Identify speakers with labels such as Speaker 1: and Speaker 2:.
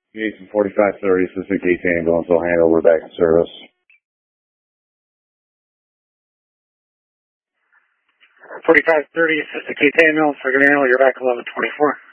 Speaker 1: Jason 4530, Assistant Case Ambulance will handle. We're back in service.
Speaker 2: 4530, Assistant Case Ambulance, you're back 1124.